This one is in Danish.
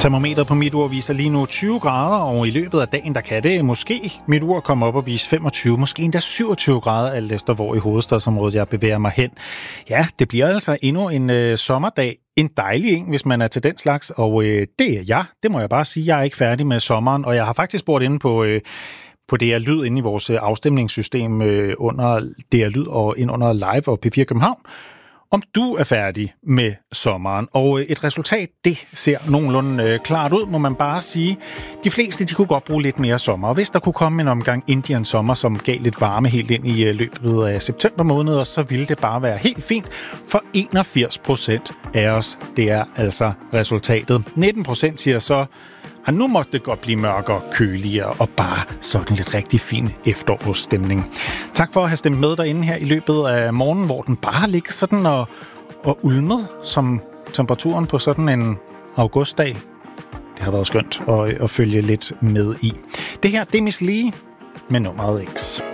Termometeret på mit ur viser lige nu 20 grader, og i løbet af dagen, der kan det måske mit ur komme op og vise 25, måske endda 27 grader, alt efter hvor i hovedstadsområdet jeg bevæger mig hen. Ja, det bliver altså endnu en sommerdag. En dejlig en, hvis man er til den slags, og det er jeg. Det må jeg bare sige. Jeg er ikke færdig med sommeren, og jeg har faktisk spurgt inde på DR Lyd inde i vores afstemningssystem under DR Lyd og ind under Live og P4 København, om du er færdig med sommeren. Og et resultat, det ser nogenlunde klart ud, må man bare sige. De fleste, de kunne godt bruge lidt mere sommer. Og hvis der kunne komme en omgang Indian sommer, som gav lidt varme helt ind i løbet af september måned, så ville det bare være helt fint for 81% af os. Det er altså resultatet. 19% siger så, at nu måtte det godt blive mørkere, køligere og bare sådan lidt rigtig fin efterårsstemning. Tak for at have stemt med derinde her i løbet af morgenen, hvor den bare ligger sådan og ulmet som temperaturen på sådan en augustdag. Det har været skønt at følge lidt med i. Det her, det er Miss Li med nummeret X.